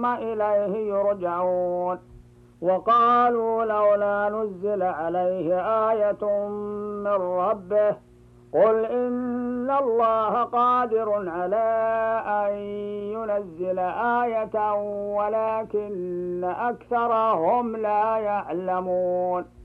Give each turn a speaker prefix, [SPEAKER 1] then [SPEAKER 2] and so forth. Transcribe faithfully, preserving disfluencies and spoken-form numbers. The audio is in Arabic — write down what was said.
[SPEAKER 1] إليه يرجعون. وقالوا لولا نزل عليه آية من ربه قل إن الله قادر على أن ينزل آية ولكن أكثرهم لا يعلمون.